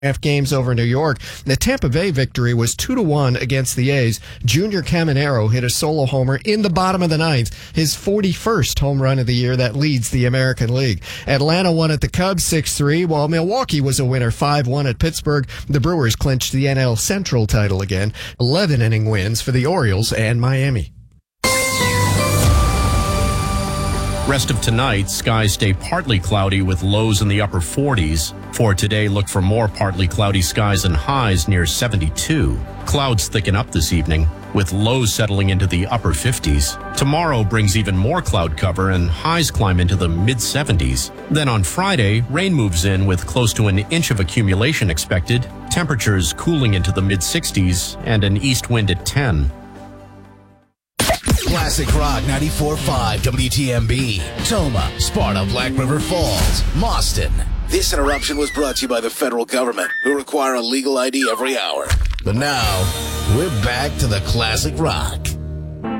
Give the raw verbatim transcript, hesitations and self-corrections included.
Half games over New York. The Tampa Bay victory was two to one against the A's. Junior Caminero hit a solo homer in the bottom of the ninth, his forty-first home run of the year that leads the American League. Atlanta won at the Cubs six three, while Milwaukee was a winner five one at Pittsburgh. The Brewers clinched the N L Central title again. eleven inning wins for the Orioles and Miami. Rest of tonight, skies stay partly cloudy with lows in the upper forties. For today, look for more partly cloudy skies and highs near seventy-two. Clouds thicken up this evening, with lows settling into the upper fifties. Tomorrow brings even more cloud cover and highs climb into the mid-seventies. Then on Friday, rain moves in with close to an inch of accumulation expected, temperatures cooling into the mid-sixties, and an east wind at ten. Classic Rock ninety-four point five W T M B, Toma, Sparta, Black River Falls, Mauston. This interruption was brought to you by the federal government, who require a legal I D every hour. But now, we're back to the Classic Rock.